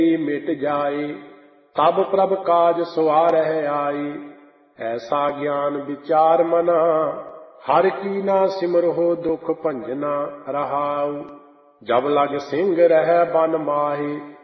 मिट जाए। तब प्रभ काज सवारह आए। ऐसा ज्ञान विचार मना, हर की ना सिमरहो दुख भंजना रहाऊ। जब लग सिंह रह बन माहे,